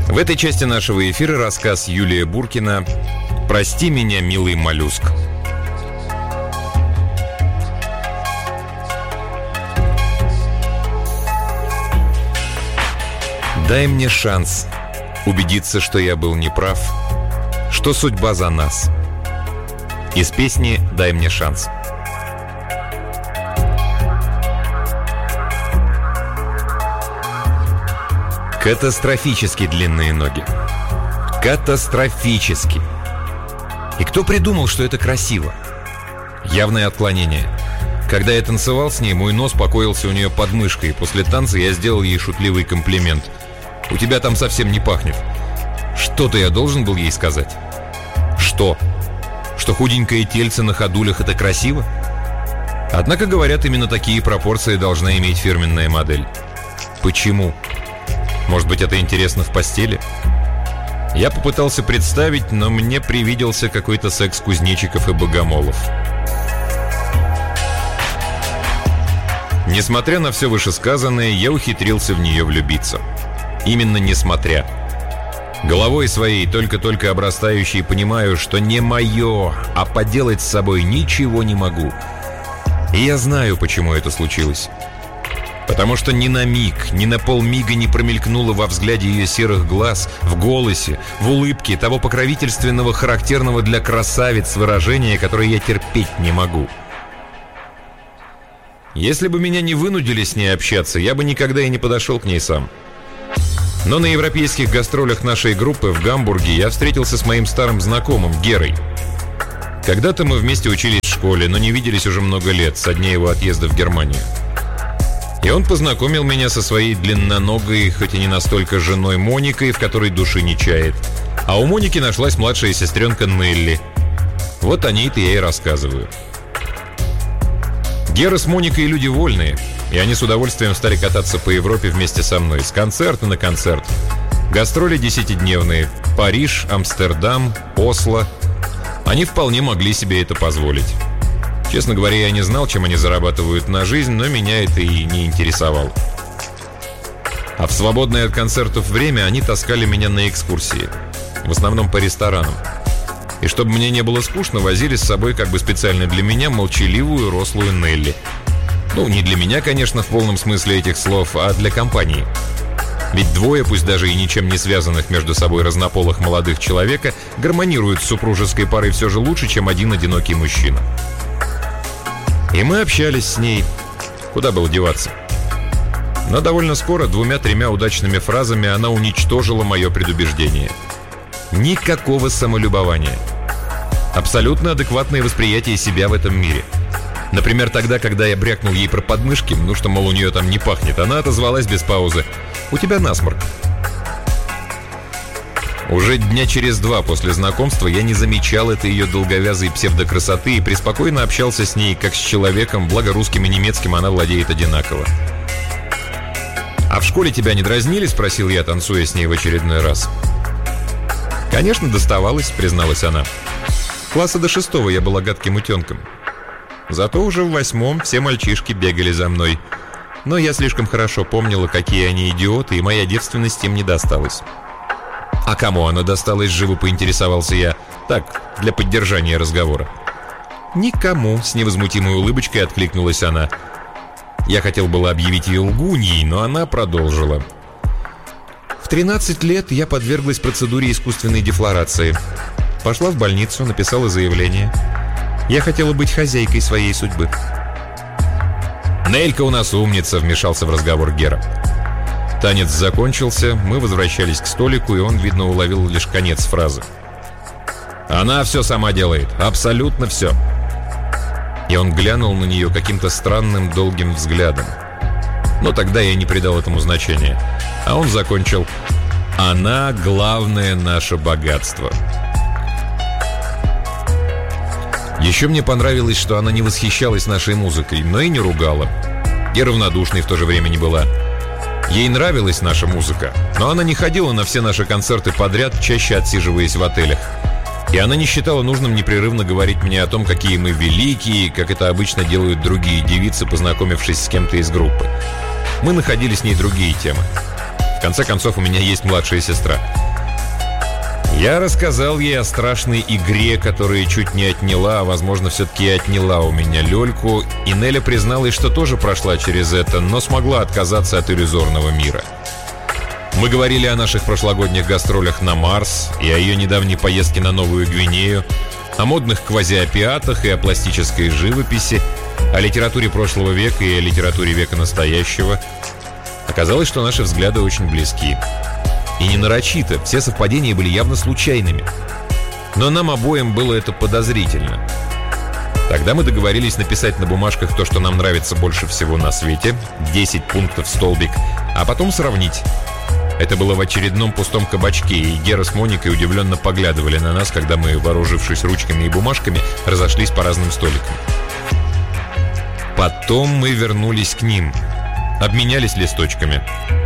В этой части нашего эфира рассказ Юлия Буркина «Прости меня, милый моллюск». Дай мне шанс убедиться, что я был неправ, что судьба за нас. Из песни «Дай мне шанс». Катастрофически длинные ноги. Катастрофически. И кто придумал, что это красиво? Явное отклонение. Когда я танцевал с ней, мой нос покоился у нее под мышкой, и после танца я сделал ей шутливый комплимент. «У тебя там совсем не пахнет». Что-то я должен был ей сказать. Что? Что худенькое тельце на ходулях — это красиво? Однако, говорят, именно такие пропорции должна иметь фирменная модель. Почему? Может быть, это интересно в постели? Я попытался представить, но мне привиделся какой-то секс кузнечиков и богомолов. Несмотря на все вышесказанное, я ухитрился в нее влюбиться. Именно несмотря. Головой своей, только-только обрастающей, понимаю, что не мое, а поделать с собой ничего не могу. И я знаю, почему это случилось. Потому что ни на миг, ни на полмига не промелькнуло во взгляде ее серых глаз, в голосе, в улыбке того покровительственного, характерного для красавиц выражения, которое я терпеть не могу. Если бы меня не вынудили с ней общаться, я бы никогда и не подошел к ней сам. Но на европейских гастролях нашей группы в Гамбурге я встретился с моим старым знакомым Герой. Когда-то мы вместе учились в школе, но не виделись уже много лет, со дня его отъезда в Германию. И он познакомил меня со своей длинноногой, хоть и не настолько женой Моникой, в которой души не чает. А у Моники нашлась младшая сестренка Нелли. Вот о ней-то я и рассказываю. Гера с Моникой люди вольные, и они с удовольствием стали кататься по Европе вместе со мной, с концерта на концерт. Гастроли 10-дневные. Париж, Амстердам, Осло. Они вполне могли себе это позволить. Честно говоря, я не знал, чем они зарабатывают на жизнь, но меня это и не интересовало. А в свободное от концертов время они таскали меня на экскурсии. В основном по ресторанам. И чтобы мне не было скучно, возили с собой как бы специально для меня молчаливую, рослую Нелли. Ну, не для меня, конечно, в полном смысле этих слов, а для компании. Ведь двое, пусть даже и ничем не связанных между собой разнополых молодых человека, гармонируют с супружеской парой все же лучше, чем один одинокий мужчина. И мы общались с ней. Куда было деваться? Но довольно скоро 2-3 удачными фразами она уничтожила мое предубеждение. Никакого самолюбования. Абсолютно адекватное восприятие себя в этом мире. Например, тогда, когда я брякнул ей про подмышки, ну что, мол, у нее там не пахнет, она отозвалась без паузы: «У тебя насморк». Уже дня через 2 после знакомства я не замечал этой ее долговязой псевдокрасоты и преспокойно общался с ней, как с человеком, благо русским и немецким она владеет одинаково. «А в школе тебя не дразнили?» — спросил я, танцуя с ней в очередной раз. «Конечно, доставалось», — призналась она. «Класса до 6 я была гадким утенком. Зато уже в 8 все мальчишки бегали за мной. Но я слишком хорошо помнила, какие они идиоты, и моя девственность им не досталась». «А кому она досталась?» — живо поинтересовался я. Так, для поддержания разговора. «Никому», — с невозмутимой улыбочкой откликнулась она. Я хотел было объявить ее лгуньей, но она продолжила. «В 13 лет я подверглась процедуре искусственной дефлорации. Пошла в больницу, написала заявление. Я хотела быть хозяйкой своей судьбы». «Нелька у нас умница», — вмешался в разговор Гера. Танец закончился, мы возвращались к столику, и он, видно, уловил лишь конец фразы. «Она все сама делает, абсолютно все». И он глянул на нее каким-то странным долгим взглядом. Но тогда я не придал этому значения. А он закончил: «Она — главное наше богатство». Еще мне понравилось, что она не восхищалась нашей музыкой, но и не ругала. И равнодушной в то же время не была. Ей нравилась наша музыка, но она не ходила на все наши концерты подряд, чаще отсиживаясь в отелях. И она не считала нужным непрерывно говорить мне о том, какие мы великие, как это обычно делают другие девицы, познакомившись с кем-то из группы. Мы находили с ней другие темы. В конце концов, у меня есть младшая сестра. Я рассказал ей о страшной игре, которая чуть не отняла, а, возможно, все-таки и отняла у меня Лёльку, и Неля призналась, что тоже прошла через это, но смогла отказаться от иллюзорного мира. Мы говорили о наших прошлогодних гастролях на Марс и о ее недавней поездке на Новую Гвинею, о модных квазиопиатах и о пластической живописи, о литературе прошлого века и о литературе века настоящего. Оказалось, что наши взгляды очень близки. И не нарочито, все совпадения были явно случайными. Но нам обоим было это подозрительно. Тогда мы договорились написать на бумажках то, что нам нравится больше всего на свете, 10 пунктов в столбик, а потом сравнить. Это было в очередном пустом кабачке, и Гера с Моникой удивленно поглядывали на нас, когда мы, вооружившись ручками и бумажками, разошлись по разным столикам. Потом мы вернулись к ним, обменялись листочками.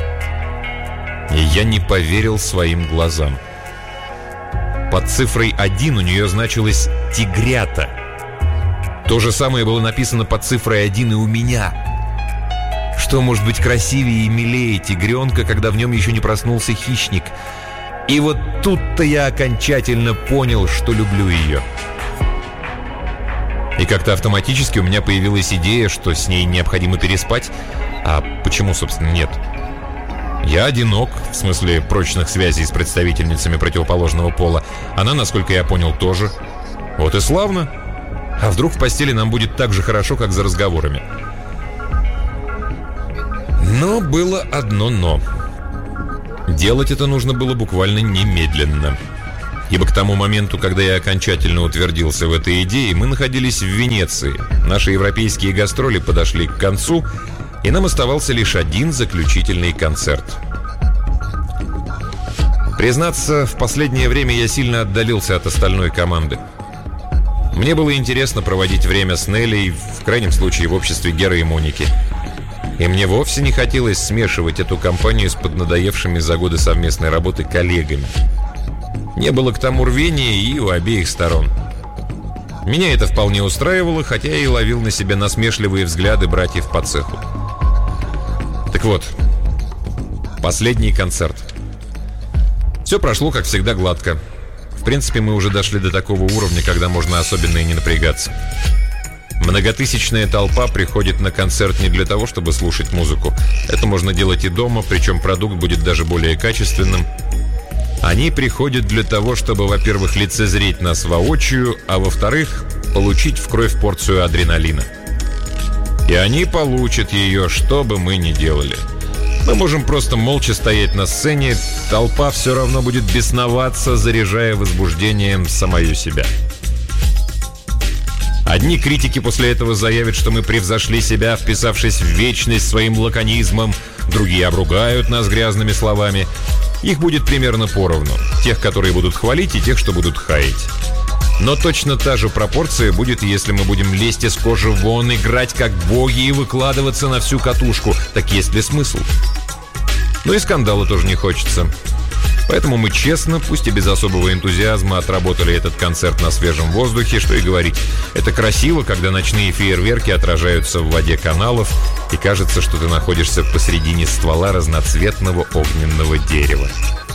И я не поверил своим глазам. Под цифрой 1 у нее значилось «тигрята». То же самое было написано под цифрой 1 и у меня. Что может быть красивее и милее тигренка, когда в нем еще не проснулся хищник? И вот тут-то я окончательно понял, что люблю ее. И как-то автоматически у меня появилась идея, что с ней необходимо переспать. А почему, собственно, нет? Я одинок, в смысле прочных связей с представительницами противоположного пола. Она, насколько я понял, тоже. Вот и славно. А вдруг в постели нам будет так же хорошо, как за разговорами? Но было одно «но». Делать это нужно было буквально немедленно. Ибо к тому моменту, когда я окончательно утвердился в этой идее, мы находились в Венеции. Наши европейские гастроли подошли к концу, и нам оставался лишь один заключительный концерт. Признаться, в последнее время я сильно отдалился от остальной команды. Мне было интересно проводить время с Неллей, в крайнем случае в обществе Геры и Моники. И мне вовсе не хотелось смешивать эту компанию с поднадоевшими за годы совместной работы коллегами. Не было к тому рвения и у обеих сторон. Меня это вполне устраивало, хотя я и ловил на себя насмешливые взгляды братьев по цеху. Так вот, последний концерт. Все прошло, как всегда, гладко. В принципе, мы уже дошли до такого уровня, когда можно особенно и не напрягаться. Многотысячная толпа приходит на концерт не для того, чтобы слушать музыку. Это можно делать и дома, причем продукт будет даже более качественным. Они приходят для того, чтобы, во-первых, лицезреть нас воочию, а во-вторых, получить в кровь порцию адреналина. И они получат ее, что бы мы ни делали. Мы можем просто молча стоять на сцене, толпа все равно будет бесноваться, заряжая возбуждением самую себя. Одни критики после этого заявят, что мы превзошли себя, вписавшись в вечность своим лаконизмом, другие обругают нас грязными словами. Их будет примерно поровну. Тех, которые будут хвалить, и тех, что будут хаять. Но точно та же пропорция будет, если мы будем лезть из кожи вон, играть как боги и выкладываться на всю катушку. Так есть ли смысл? Но и скандала тоже не хочется. Поэтому мы честно, пусть и без особого энтузиазма, отработали этот концерт на свежем воздухе, что и говорить. Это красиво, когда ночные фейерверки отражаются в воде каналов, и кажется, что ты находишься посредине ствола разноцветного огненного дерева.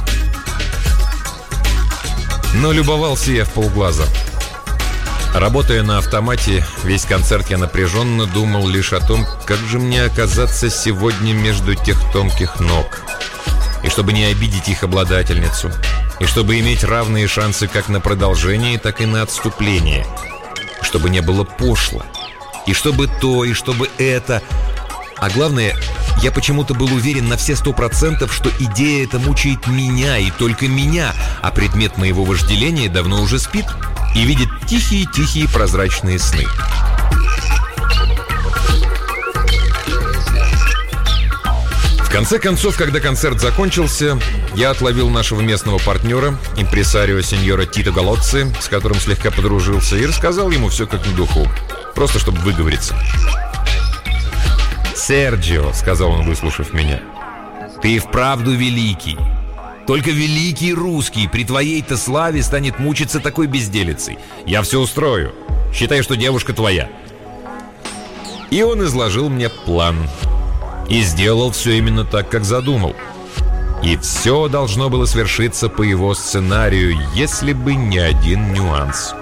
Но любовался я вполглаза. Работая на автомате, весь концерт я напряженно думал лишь о том, как же мне оказаться сегодня между тех тонких ног. И чтобы не обидеть их обладательницу. И чтобы иметь равные шансы как на продолжение, так и на отступление. Чтобы не было пошло. И чтобы то, и чтобы это. А главное, я почему-то был уверен на все 100%, что идея эта мучает меня и только меня, а предмет моего вожделения давно уже спит и видит тихие-тихие прозрачные сны. В конце концов, когда концерт закончился, я отловил нашего местного партнера, импресарио сеньора Тито Галоцци, с которым слегка подружился, и рассказал ему все как на духу, просто чтобы выговориться. «Серджио», — сказал он, выслушав меня, — «ты вправду великий. Только великий русский при твоей-то славе станет мучиться такой безделицей. Я все устрою. Считай, что девушка твоя». И он изложил мне план. И сделал все именно так, как задумал. И все должно было свершиться по его сценарию, если бы не один нюанс.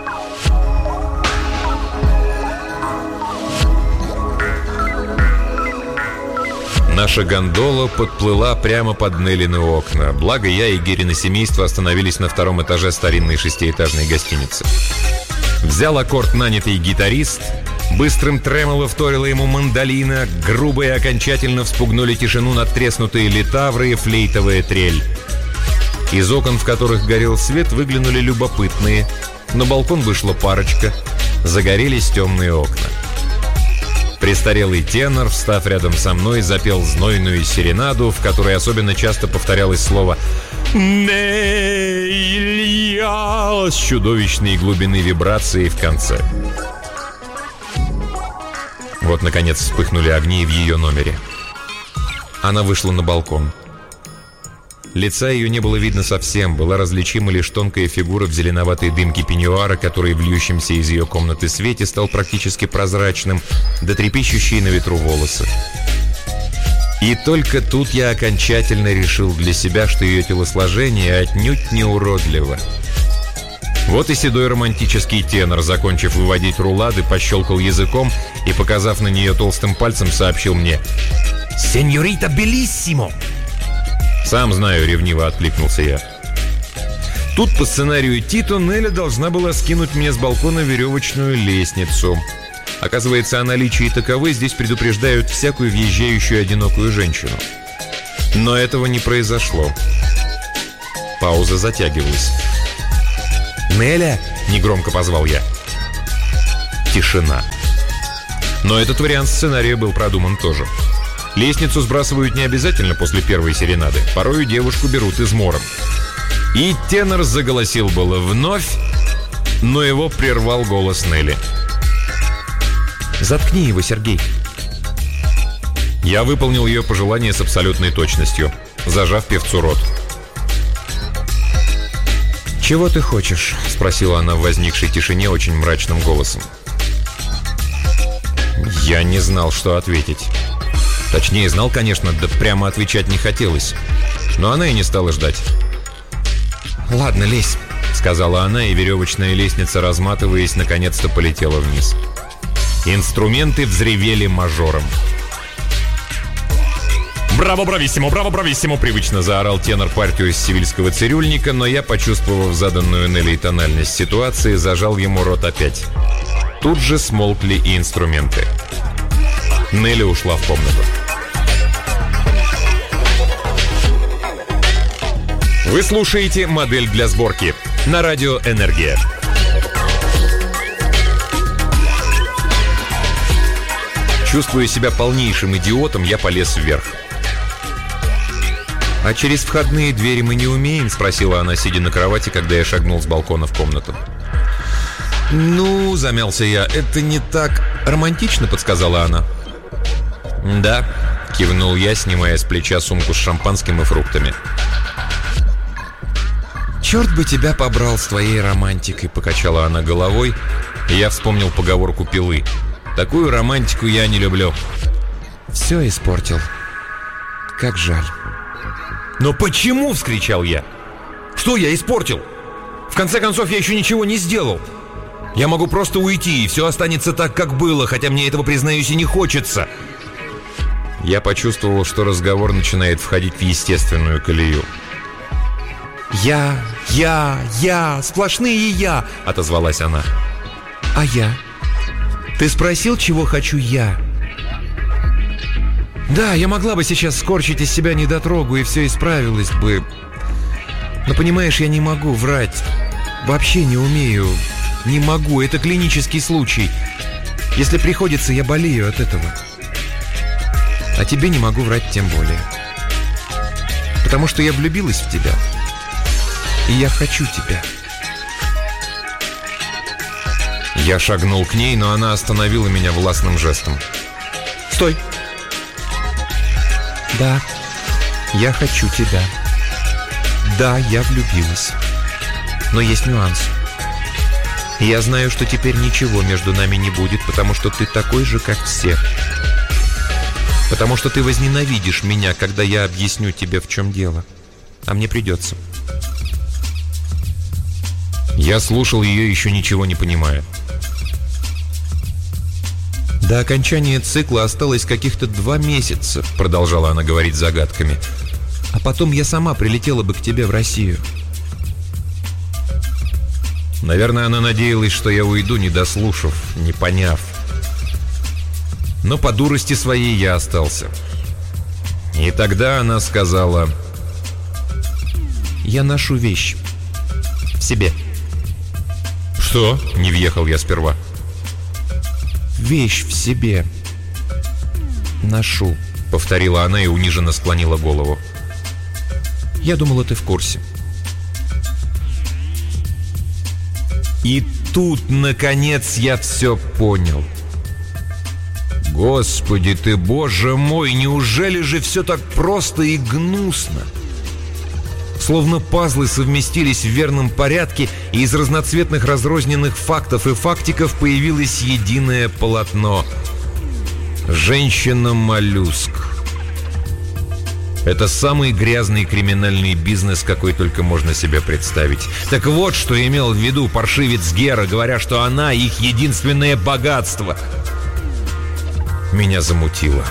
Наша гондола подплыла прямо под Неллины окна. Благо я и Герина семейство остановились на втором этаже старинной 6-этажной гостиницы. Взял аккорд нанятый гитарист. Быстрым тремоло вторила ему мандолина. Грубо и окончательно вспугнули тишину надтреснутые литавры и флейтовая трель. Из окон, в которых горел свет, выглянули любопытные. На балкон вышла парочка. Загорелись темные окна. Престарелый тенор, встав рядом со мной, запел знойную серенаду, в которой особенно часто повторялось слово «Нелья» с чудовищной глубины вибрации в конце. Вот, наконец, вспыхнули огни в ее номере. Она вышла на балкон. Лица ее не было видно совсем, была различима лишь тонкая фигура в зеленоватой дымке пеньюара, который в льющемся из ее комнаты свете стал практически прозрачным, да трепещущие на ветру волосы. И только тут я окончательно решил для себя, что ее телосложение отнюдь не уродливо. Вот и седой романтический тенор, закончив выводить рулады, пощелкал языком и, показав на нее толстым пальцем, сообщил мне: «Сеньорита белиссимо!» «Сам знаю», — ревниво откликнулся я. Тут по сценарию Тито Нелля должна была скинуть мне с балкона веревочную лестницу. Оказывается, о наличии таковой здесь предупреждают всякую въезжающую одинокую женщину. Но этого не произошло. Пауза затягивалась. «Неля!» — негромко позвал я. Тишина. Но этот вариант сценария был продуман тоже. Лестницу сбрасывают не обязательно после первой серенады. Порою девушку берут измором. И тенор заголосил было вновь, но его прервал голос Нелли. «Заткни его, Сергей!» Я выполнил ее пожелание с абсолютной точностью, зажав певцу рот. «Чего ты хочешь?» — спросила она в возникшей тишине очень мрачным голосом. Я не знал, что ответить. Точнее, знал, конечно, да прямо отвечать не хотелось. Но она и не стала ждать. «Ладно, лезь», — сказала она, и веревочная лестница, разматываясь, наконец-то полетела вниз. Инструменты взревели мажором. «Браво, брависсимо, браво, брависсимо!» — привычно заорал тенор партию из севильского цирюльника, но я, почувствовав заданную Неллей тональность ситуации, зажал ему рот опять. Тут же смолкли и инструменты. Нелли ушла в комнату. Вы слушаете «Модель для сборки» на радио «Энергия». Чувствуя себя полнейшим идиотом, я полез вверх. «А через входные двери мы не умеем?» — спросила она, сидя на кровати, когда я шагнул с балкона в комнату. «Ну, — замялся я, — это не так романтично», — подсказала она. «Да», — кивнул я, снимая с плеча сумку с шампанским и фруктами. «Черт бы тебя побрал с твоей романтикой», — покачала она головой, и я вспомнил поговорку Пилы. «Такую романтику я не люблю». «Все испортил. Как жаль». «Но почему?» — вскричал я. «Что я испортил? В конце концов, я еще ничего не сделал. Я могу просто уйти, и все останется так, как было, хотя мне этого, признаюсь, и не хочется». Я почувствовал, что разговор начинает входить в естественную колею. «Я, сплошные я», — отозвалась она. «А я? Ты спросил, чего хочу я?» «Да, я могла бы сейчас скорчить из себя недотрогу, и все исправилось бы. Но, понимаешь, я не могу врать. Вообще не умею. Не могу, это клинический случай. Если приходится, я болею от этого. А тебе не могу врать тем более. Потому что я влюбилась в тебя. И я хочу тебя». Я шагнул к ней, но она остановила меня властным жестом. «Стой!» «Да, я хочу тебя. Да, я влюбилась. Но есть нюанс. И я знаю, что теперь ничего между нами не будет, потому что ты такой же, как все. Потому что ты возненавидишь меня, когда я объясню тебе, в чем дело. а мне придется. Я слушал ее, еще ничего не понимая. До окончания цикла осталось каких-то 2 месяца, продолжала она говорить загадками. А потом я сама прилетела бы к тебе в Россию. Наверное, она надеялась, что я уйду, не дослушав, не поняв. Но по дурости своей я остался. И тогда она сказала: я ношу вещь в себе. Что? Не въехал я сперва. Вещь в себе ношу, повторила она и униженно склонила голову. Я думала, ты в курсе. И тут, наконец, я все понял. Господи ты, Боже мой, неужели же все так просто и гнусно? Словно пазлы совместились в верном порядке, и из разноцветных разрозненных фактов и фактиков появилось единое полотно. Женщина-моллюск. Это самый грязный криминальный бизнес, какой только можно себе представить. Так вот, что имел в виду паршивец Гера, говоря, что она их единственное богатство. Меня замутило.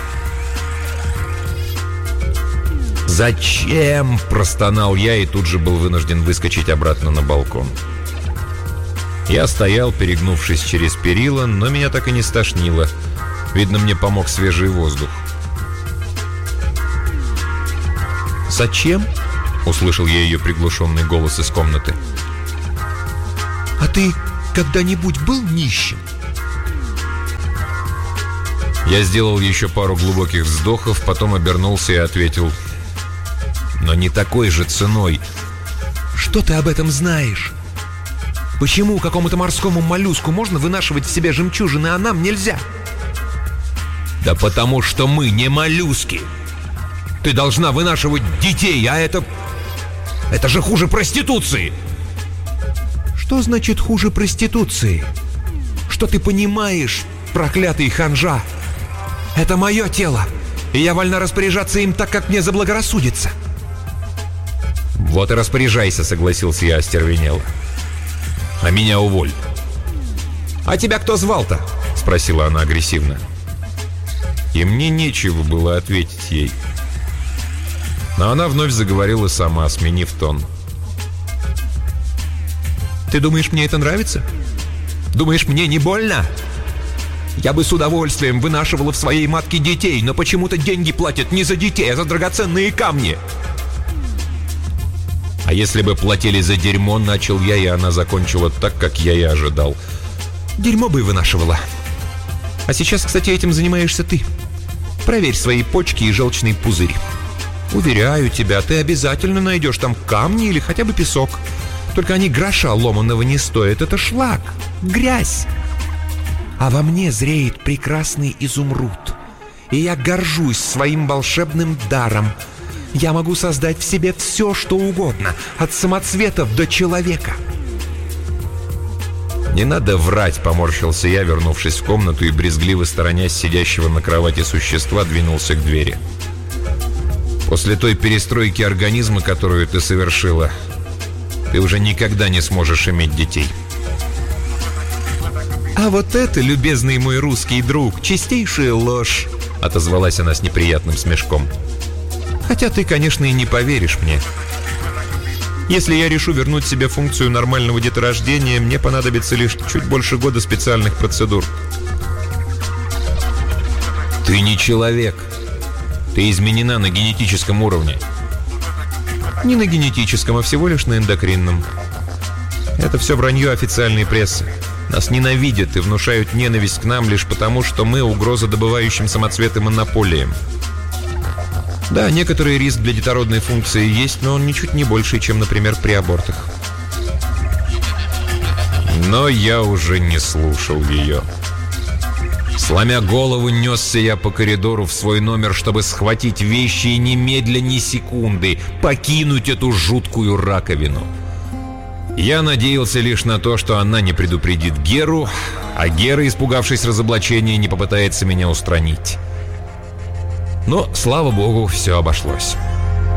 «Зачем?» – простонал я и тут же был вынужден выскочить обратно на балкон. Я стоял, перегнувшись через перила, но меня так и не стошнило. Видно, мне помог свежий воздух. «Зачем?» – услышал я ее приглушенный голос из комнаты. «А ты когда-нибудь был нищим?» Я сделал еще пару глубоких вздохов, потом обернулся и ответил: но не такой же ценой. Что ты об этом знаешь? Почему какому-то морскому моллюску можно вынашивать в себе жемчужины, а нам нельзя? Да потому что мы не моллюски. Ты должна вынашивать детей, а это же хуже проституции. Что значит хуже проституции? Что ты понимаешь, проклятый ханжа? Это мое тело, и я вольна распоряжаться им так, как мне заблагорассудится. Вот и распоряжайся, согласился я остервенело. А меня уволь. А тебя кто звал-то? Спросила она агрессивно. И мне нечего было ответить ей. Но она вновь заговорила сама, сменив тон. Ты думаешь, мне это нравится? Думаешь, мне не больно? Я бы с удовольствием вынашивала в своей матке детей, но почему-то деньги платят не за детей, а за драгоценные камни. А если бы платили за дерьмо, начал я, и она закончила так, как я и ожидал. Дерьмо бы и вынашивала. А сейчас, кстати, этим занимаешься ты. Проверь свои почки и желчный пузырь. Уверяю тебя, ты обязательно найдешь там камни или хотя бы песок. Только они гроша ломаного не стоят. Это шлак, грязь. А во мне зреет прекрасный изумруд. И я горжусь своим волшебным даром. Я могу создать в себе все, что угодно, от самоцветов до человека. «Не надо врать», — поморщился я, вернувшись в комнату и, брезгливо сторонясь сидящего на кровати существа, двинулся к двери. «После той перестройки организма, которую ты совершила, ты уже никогда не сможешь иметь детей». «А вот это, любезный мой русский друг, чистейшая ложь», — отозвалась она с неприятным смешком. «Хотя ты, конечно, и не поверишь мне. Если я решу вернуть себе функцию нормального деторождения, мне понадобится лишь чуть больше года специальных процедур». «Ты не человек. Ты изменена на генетическом уровне». «Не на генетическом, а всего лишь на эндокринном. Это все вранье официальной прессы. Нас ненавидят и внушают ненависть к нам лишь потому, что мы угроза добывающим самоцветы монополиям. Да, некоторый риск для детородной функции есть, но он ничуть не больше, чем, например, при абортах». Но я уже не слушал ее. Сломя голову, несся я по коридору в свой номер, чтобы схватить вещи и немедля ни секунды покинуть эту жуткую раковину. Я надеялся лишь на то, что она не предупредит Геру, а Гера, испугавшись разоблачения, не попытается меня устранить. Но, слава богу, все обошлось.